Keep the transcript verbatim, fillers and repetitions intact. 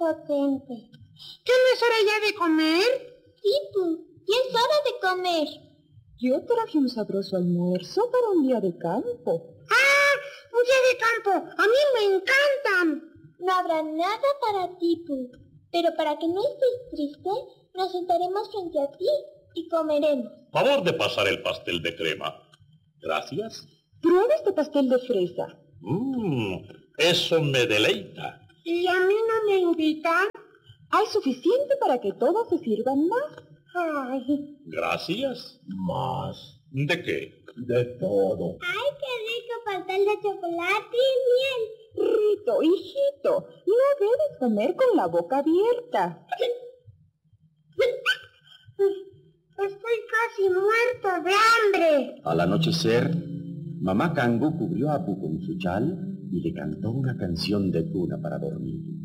potente. ¿Qué no es hora ya de comer? Sí, Pu, ya es hora de comer. Yo traje un sabroso almuerzo para un día de campo. ¡Ah! ¡Un día de campo! ¡A mí me encantan! No habrá nada para ti, Pu, pero para que no estés triste, nos sentaremos frente a ti y comeremos. Favor de pasar el pastel de crema. Gracias. Prueba este pastel de fresa. Mmm, eso me deleita. ¿Y a mí no me invitan? Hay suficiente para que todos se sirvan más. Ay. Gracias. Más. ¿De qué? De todo. ¡Ay, qué rico pastel de chocolate y miel! Rito, hijito, no debes comer con la boca abierta. Estoy casi muerto de hambre. Al anochecer, mamá Kangu cubrió a Apu con su chal y le cantó una canción de cuna para dormir.